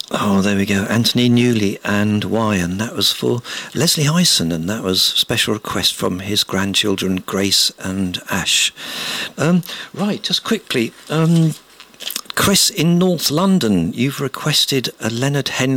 Oh, there we go. Anthony Newley and Why, and that was for Leslie Hyson, and that was a special request from his grandchildren Grace and Ash. Right, just quickly, Chris in North London, you've requested a Leonard Henry